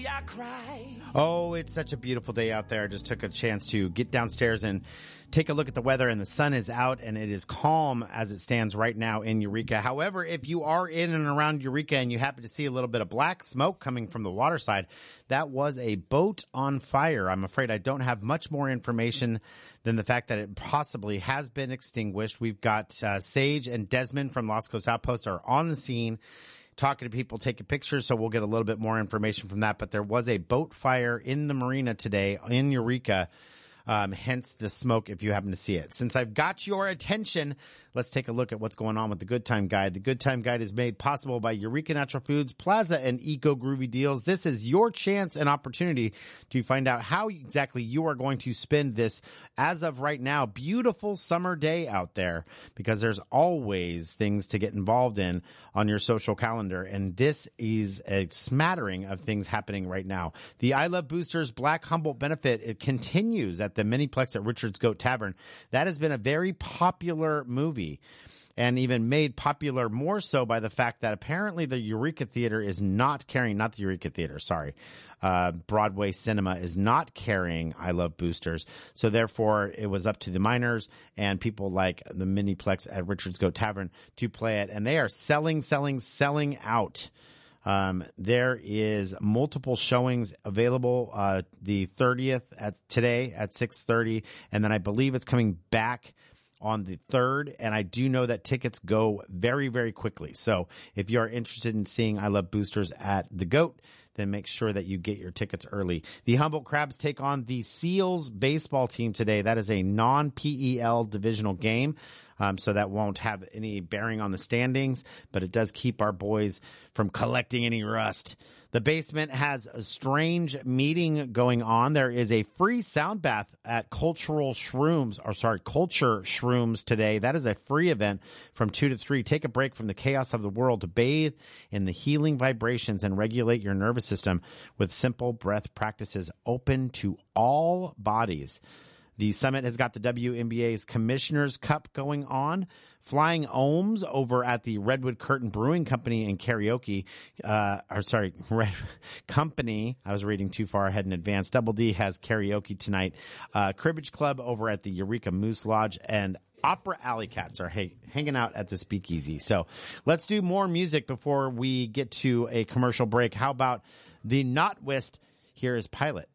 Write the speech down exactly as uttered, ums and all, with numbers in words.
see I cry. Oh, it's such a beautiful day out there. I just took a chance to get downstairs and take a look at the weather, and the sun is out and it is calm as it stands right now in Eureka. However, if you are in and around Eureka and you happen to see a little bit of black smoke coming from the water side, that was a boat on fire. I'm afraid I don't have much more information than the fact that it possibly has been extinguished. We've got uh, Sage and Desmond from Lost Coast Outpost are on the scene, talking to people, taking pictures, so we'll get a little bit more information from that. But there was a boat fire in the marina today in Eureka, um, hence the smoke if you happen to see it. Since I've got your attention, let's take a look at what's going on with the Good Time Guide. The Good Time Guide is made possible by Eureka Natural Foods, Plaza, and Eco Groovy Deals. This is your chance and opportunity to find out how exactly you are going to spend this, as of right now, beautiful summer day out there, because there's always things to get involved in on your social calendar, and this is a smattering of things happening right now. The I Love Boosters Black Humboldt benefit, it continues at the Miniplex at Richard's Goat Tavern. That has been a very popular movie, and even made popular more so by the fact that apparently the Eureka Theater is not carrying, not the Eureka Theater, sorry, uh, Broadway Cinema is not carrying I Love Boosters. So therefore it was up to the miners and people like the Miniplex at Richard's Goat Tavern to play it. And they are selling, selling, selling out. Um, there is multiple showings available, uh, the thirtieth at today at six thirty. And then I believe it's coming back on the third, and I do know that tickets go very, very quickly. So if you are interested in seeing I Love Boosters at the Goat, then make sure that you get your tickets early. The Humboldt Crabs take on the Seals baseball team today. That is a non-P E L divisional game, um, so that won't have any bearing on the standings, but it does keep our boys from collecting any rust. The basement has a strange meeting going on. There is a free sound bath at Cultural Shrooms, or sorry, Culture Shrooms today. That is a free event from two to three. Take a break from the chaos of the world to bathe in the healing vibrations and regulate your nervous system with simple breath practices open to all bodies. The summit has got the W N B A's Commissioner's Cup going on. Flying Ohms over at the Redwood Curtain Brewing Company in karaoke, uh, or sorry, Red Company. I was reading too far ahead in advance. Double D has karaoke tonight. Uh, Cribbage Club over at the Eureka Moose Lodge, and Opera Alley Cats are hey, hanging out at the Speakeasy. So let's do more music before we get to a commercial break. How about the Notwist? Here is Pilot.